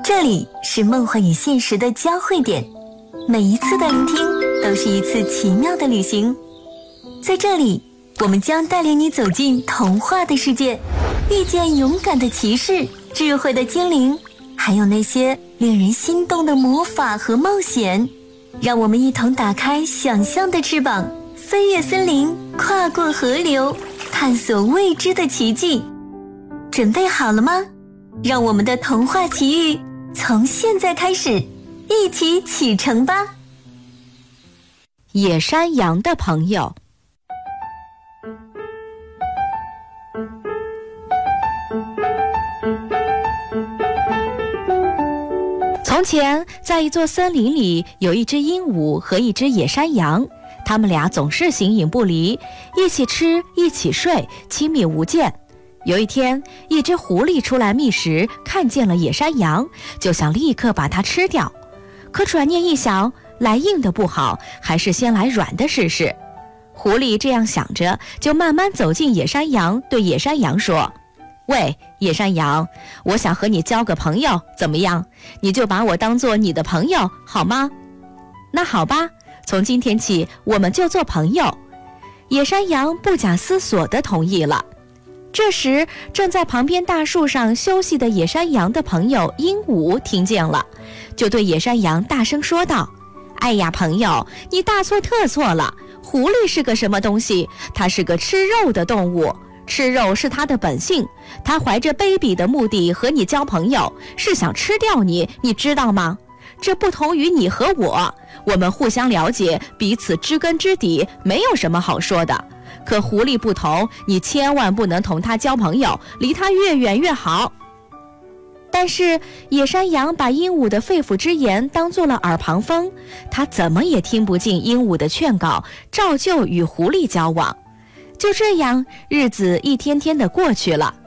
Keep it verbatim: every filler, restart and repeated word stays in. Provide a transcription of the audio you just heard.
这里是梦幻与现实的交汇点，每一次的聆听都是一次奇妙的旅行。在这里，我们将带领你走进童话的世界，遇见勇敢的骑士、智慧的精灵，还有那些令人心动的魔法和冒险。让我们一同打开想象的翅膀，飞越森林，跨过河流，探索未知的奇迹。准备好了吗？让我们的童话奇遇从现在开始，一起启程吧。 野山羊的朋友。从前，在一座森林里，有一只鹦鹉和一只野山羊，他们俩总是形影不离，一起吃，一起睡，亲密无间。有一天，一只狐狸出来觅食，看见了野山羊，就想立刻把它吃掉。可转念一想，来硬的不好，还是先来软的试试。狐狸这样想着，就慢慢走进野山羊，对野山羊说：喂，野山羊，我想和你交个朋友，怎么样？你就把我当做你的朋友，好吗？那好吧，从今天起，我们就做朋友。野山羊不假思索地同意了。这时，正在旁边大树上休息的野山羊的朋友鹦鹉听见了，就对野山羊大声说道：哎呀，朋友，你大错特错了，狐狸是个什么东西？它是个吃肉的动物，吃肉是它的本性，它怀着卑鄙的目的和你交朋友，是想吃掉你，你知道吗？这不同于你和我，我们互相了解，彼此知根知底，没有什么好说的。可狐狸不同，你千万不能同它交朋友，离它越远越好。但是野山羊把鹦鹉的肺腑之言当作了耳旁风，他怎么也听不进鹦鹉的劝告，照旧与狐狸交往。就这样，日子一天天的过去了。